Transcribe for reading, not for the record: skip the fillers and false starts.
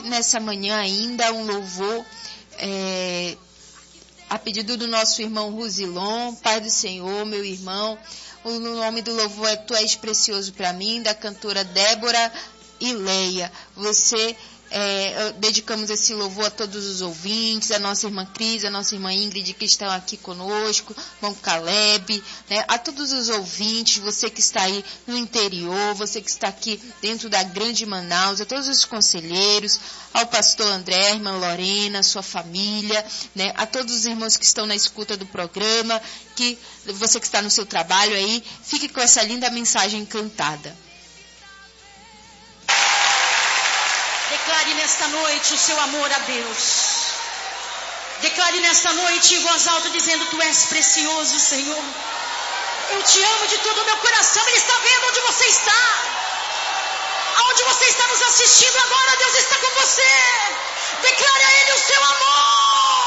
nessa manhã ainda um louvor a pedido do nosso irmão Rosilon. Pai do Senhor, meu irmão, o nome do louvor é Tu És Precioso para Mim, da cantora Débora e Leia. Dedicamos esse louvor a todos os ouvintes, a nossa irmã Cris, a nossa irmã Ingrid, que estão aqui conosco, irmão Caleb, né? A todos os ouvintes, você que está aí no interior, você que está aqui dentro da grande Manaus, a todos os conselheiros, ao pastor André, a irmã Lorena, sua família, né? A todos os irmãos que estão na escuta do programa, que você que está no seu trabalho aí, fique com essa linda mensagem cantada. Declare nesta noite o seu amor a Deus. Declare nesta noite em voz alta dizendo: Tu és precioso, Senhor. Eu te amo de todo o meu coração. Ele está vendo onde você está. Aonde você está nos assistindo agora, Deus está com você. Declare a Ele o seu amor.